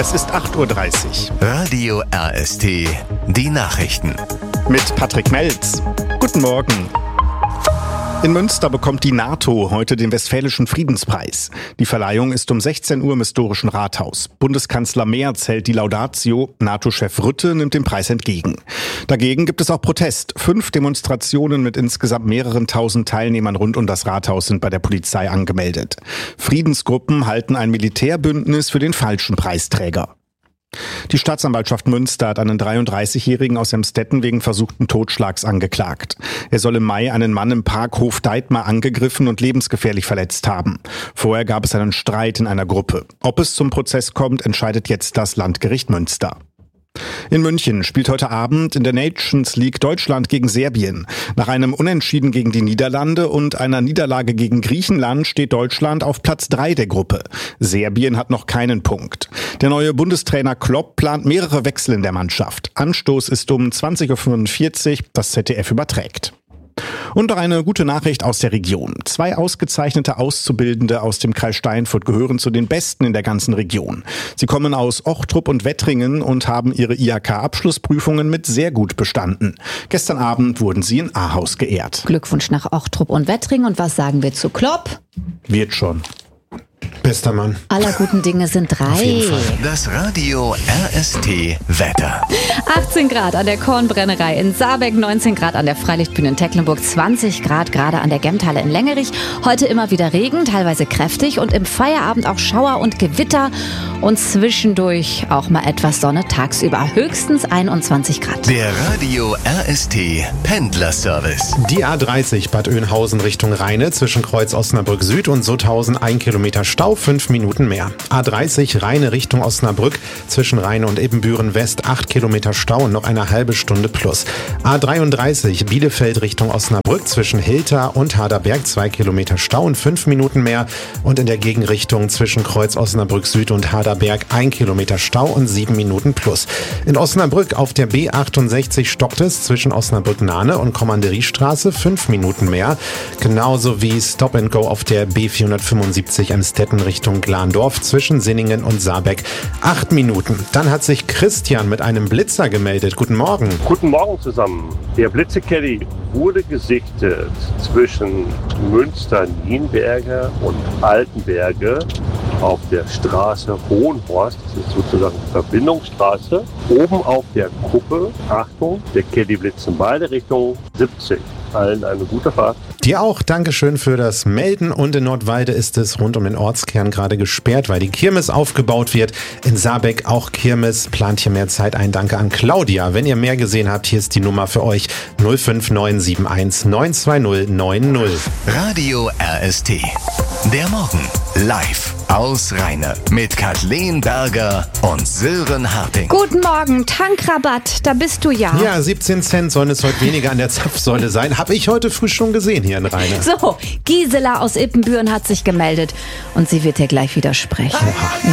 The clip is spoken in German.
Es ist 8:30 Uhr. Radio RST, die Nachrichten. Mit Patrick Melz. Guten Morgen. In Münster bekommt die NATO heute den Westfälischen Friedenspreis. Die Verleihung ist um 16 Uhr im Historischen Rathaus. Bundeskanzler Merz hält die Laudatio, NATO-Chef Rutte nimmt den Preis entgegen. Dagegen gibt es auch Protest. 5 Demonstrationen mit insgesamt mehreren tausend Teilnehmern rund um das Rathaus sind bei der Polizei angemeldet. Friedensgruppen halten ein Militärbündnis für den falschen Preisträger. Die Staatsanwaltschaft Münster hat einen 33-Jährigen aus Emstetten wegen versuchten Totschlags angeklagt. Er soll im Mai einen Mann im Park Hofdeitmar angegriffen und lebensgefährlich verletzt haben. Vorher gab es einen Streit in einer Gruppe. Ob es zum Prozess kommt, entscheidet jetzt das Landgericht Münster. In München spielt heute Abend in der Nations League Deutschland gegen Serbien. Nach einem Unentschieden gegen die Niederlande und einer Niederlage gegen Griechenland steht Deutschland auf Platz 3 der Gruppe. Serbien hat noch keinen Punkt. Der neue Bundestrainer Klopp plant mehrere Wechsel in der Mannschaft. Anstoß ist um 20:45 Uhr, das ZDF überträgt. Und noch eine gute Nachricht aus der Region. 2 ausgezeichnete Auszubildende aus dem Kreis Steinfurt gehören zu den Besten in der ganzen Region. Sie kommen aus Ochtrup und Wettringen und haben ihre IHK-Abschlussprüfungen mit sehr gut bestanden. Gestern Abend wurden sie in Ahaus geehrt. Glückwunsch nach Ochtrup und Wettringen. Und was sagen wir zu Klopp? Wird schon. Bester Mann. Aller guten Dinge sind 3. Auf jeden Fall. Das Radio RST Wetter. 18 Grad an der Kornbrennerei in Saarbeck, 19 Grad an der Freilichtbühne in Tecklenburg, 20 Grad gerade an der Gemthalle in Längerich. Heute immer wieder Regen, teilweise kräftig und im Feierabend auch Schauer und Gewitter und zwischendurch auch mal etwas Sonne, tagsüber höchstens 21 Grad. Der Radio RST Pendlerservice. Die A30 Bad Oeynhausen Richtung Rheine zwischen Kreuz Osnabrück Süd und Sutthausen 1 Kilometer Stau, 5 Minuten mehr. A30 Rheine Richtung Osnabrück zwischen Rheine und Ibbenbüren West 8 Kilometer Stau und noch eine halbe Stunde plus. A33 Bielefeld Richtung Osnabrück zwischen Hilta und Haderberg 2 Kilometer Stau und 5 Minuten mehr. Und in der Gegenrichtung zwischen Kreuz Osnabrück Süd und Haderberg 1 Kilometer Stau und 7 Minuten plus. In Osnabrück auf der B68 stockt es zwischen Osnabrück-Nahne und Kommanderiestraße 5 Minuten mehr. Genauso wie Stop and Go auf der B475 Emstetten Richtung Glandorf zwischen Sinningen und Saarbeck 8 Minuten. Dann hat sich Christian mit einem Blitzer gemeldet. Guten Morgen. Guten Morgen zusammen. Der Blitze-Caddy wurde gesichtet zwischen Münster-Nienberge und Altenberge auf der Straße Hohenhorst. Das ist sozusagen die Verbindungsstraße. Oben auf der Kuppe, Achtung, der Caddy blitzt in beide Richtungen 70. Allen eine gute Fahrt. Dir auch. Dankeschön für das Melden. Und in Nordwalde ist es rund um den Ortskern gerade gesperrt, weil die Kirmes aufgebaut wird. In Saarbeck auch Kirmes. Plant hier mehr Zeit ein. Danke an Claudia. Wenn ihr mehr gesehen habt, hier ist die Nummer für euch 05971 920 90. Radio RST. Der Morgen live aus Rheine mit Kathleen Berger und Sören Harting. Guten Morgen, Tankrabatt, da bist du ja. Ja, 17 Cent sollen es heute weniger an der Zapfsäule sein. Habe ich heute früh schon gesehen hier in Rheine. So, Gisela aus Ippenbüren hat sich gemeldet und sie wird dir gleich widersprechen.